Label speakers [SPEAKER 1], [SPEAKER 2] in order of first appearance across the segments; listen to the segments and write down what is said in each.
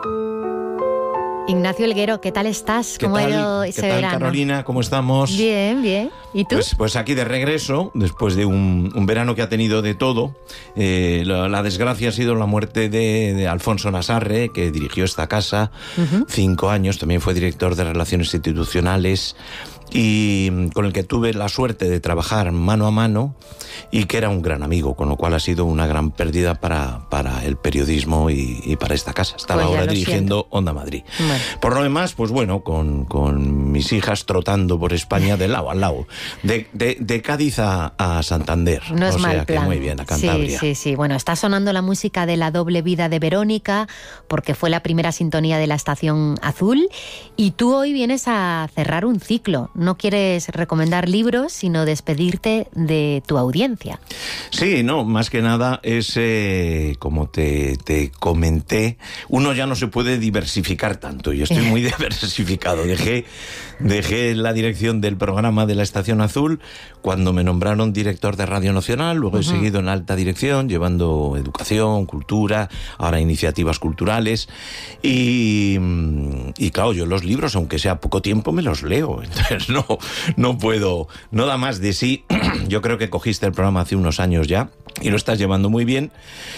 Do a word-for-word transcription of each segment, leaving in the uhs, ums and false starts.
[SPEAKER 1] Ignacio Helguero, ¿qué tal estás?
[SPEAKER 2] ¿Qué
[SPEAKER 1] ¿Cómo ha
[SPEAKER 2] tal?
[SPEAKER 1] ido
[SPEAKER 2] ¿Qué
[SPEAKER 1] ese
[SPEAKER 2] tal,
[SPEAKER 1] verano?
[SPEAKER 2] Carolina? ¿Cómo estamos?
[SPEAKER 1] Bien, bien. ¿Y tú?
[SPEAKER 2] Pues, pues aquí de regreso, después de un, un verano que ha tenido de todo. Eh, la, la desgracia ha sido la muerte de, de Alfonso Nasarre, que dirigió esta casa uh-huh. cinco años, también fue director de Relaciones Institucionales, y con el que tuve la suerte de trabajar mano a mano y que era un gran amigo, con lo cual ha sido una gran pérdida para, para el periodismo y, y para esta casa. Estaba pues ahora dirigiendo siento. Onda Madrid. Bueno. Por lo demás, pues bueno, con, con mis hijas trotando por España de lado a lado, de, de, de Cádiz a, a Santander.
[SPEAKER 1] No es
[SPEAKER 2] o
[SPEAKER 1] mal
[SPEAKER 2] sea
[SPEAKER 1] plan.
[SPEAKER 2] Que muy bien, a Cantabria.
[SPEAKER 1] Sí, sí, sí. Bueno, está sonando la música de La doble vida de Verónica, porque fue la primera sintonía de la Estación Azul, y tú hoy vienes a cerrar un ciclo. No quieres recomendar libros, sino despedirte de tu audiencia.
[SPEAKER 2] Sí, no, más que nada es, eh, como te, te comenté, uno ya no se puede diversificar tanto. Yo estoy muy diversificado. Dejé, dejé la dirección del programa de la Estación Azul cuando me nombraron director de Radio Nacional, luego uh-huh. he seguido en alta dirección, llevando educación, cultura, ahora iniciativas culturales, y, y claro, yo los libros, aunque sea poco tiempo, me los leo. Entonces no, no puedo, no da más de sí. Yo creo que cogiste el programa hace unos años ya y lo estás llevando muy bien,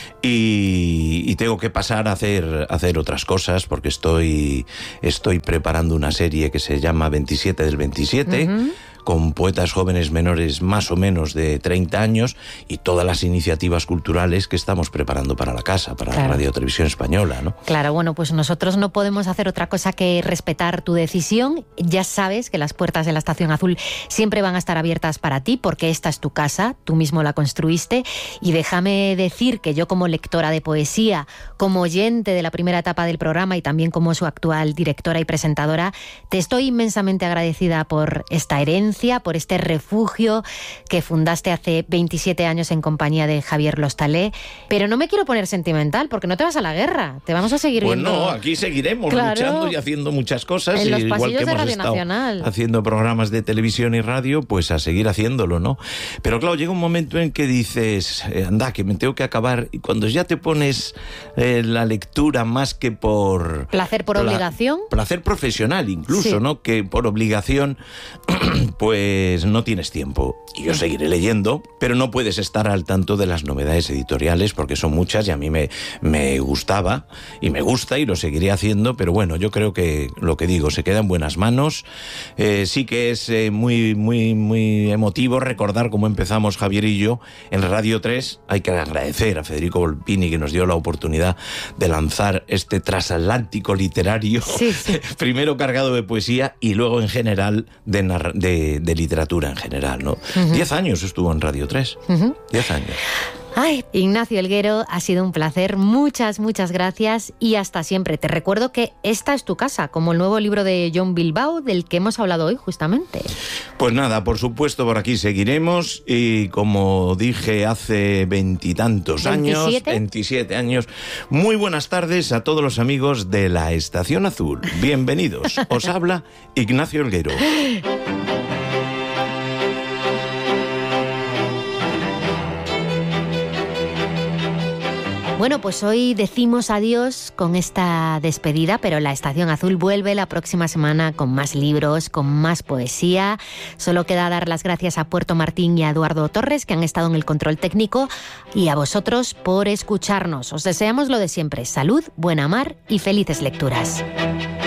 [SPEAKER 2] y, y tengo que pasar a hacer, a hacer otras cosas, porque estoy, estoy preparando una serie que se llama veintisiete del veintisiete, uh-huh. con poetas jóvenes menores más o menos de treinta años, y todas las iniciativas culturales que estamos preparando para la casa, para claro. la Radio Televisión Española, ¿no?
[SPEAKER 1] Claro, bueno, pues nosotros no podemos hacer otra cosa que respetar tu decisión. Ya sabes que las puertas de la Estación Azul siempre van a estar abiertas para ti, porque esta es tu casa, tú mismo la construiste, y déjame decir que yo, como lectora de poesía, como oyente de la primera etapa del programa y también como su actual directora y presentadora, te estoy inmensamente agradecida por esta herencia, por este refugio que fundaste hace veintisiete años en compañía de Javier Lostalé. Pero no me quiero poner sentimental, porque no te vas a la guerra, te vamos a seguir
[SPEAKER 2] pues
[SPEAKER 1] viendo.
[SPEAKER 2] Pues no, aquí seguiremos claro. luchando y haciendo muchas cosas,
[SPEAKER 1] en los
[SPEAKER 2] igual
[SPEAKER 1] pasillos
[SPEAKER 2] que
[SPEAKER 1] de
[SPEAKER 2] hemos
[SPEAKER 1] Radio
[SPEAKER 2] estado
[SPEAKER 1] Nacional.
[SPEAKER 2] haciendo programas de televisión y radio, pues a seguir haciéndolo, ¿no? Pero claro, llega un momento en que dices, eh, anda, que me tengo que acabar, y cuando ya te pones eh, la lectura más que por...
[SPEAKER 1] ¿Placer por pla- obligación?
[SPEAKER 2] Placer profesional incluso, sí. ¿no? Que por obligación, pues no tienes tiempo. Y yo seguiré leyendo, pero no puedes estar al tanto de las novedades editoriales, porque son muchas y a mí me, me gustaba y me gusta y lo seguiré haciendo, pero bueno, yo creo que lo que digo, se queda en buenas manos. Eh, sí que es eh, muy, muy, muy emotivo recordar cómo empezamos Javier y yo en Radio tres. Hay que agradecer a Federico Volpini, que nos dio la oportunidad de lanzar este transatlántico literario,
[SPEAKER 1] sí, sí.
[SPEAKER 2] primero cargado de poesía y luego en general de, narra- de, de literatura en general, ¿no? Uh-huh. Diez años estuvo en Radio tres. Uh-huh. Diez años.
[SPEAKER 1] Ay, Ignacio Helguero, ha sido un placer. Muchas, muchas gracias y hasta siempre. Te recuerdo que esta es tu casa, como el nuevo libro de John Bilbao, del que hemos hablado hoy justamente.
[SPEAKER 2] Pues nada, por supuesto, por aquí seguiremos, y como dije hace veintitantos años, veintisiete años, muy buenas tardes a todos los amigos de la Estación Azul. Bienvenidos. Os habla Ignacio Helguero.
[SPEAKER 1] Bueno, pues hoy decimos adiós con esta despedida, pero la Estación Azul vuelve la próxima semana con más libros, con más poesía. Solo queda dar las gracias a Puerto Martín y a Eduardo Torres, que han estado en el control técnico, y a vosotros por escucharnos. Os deseamos lo de siempre: salud, buena mar y felices lecturas.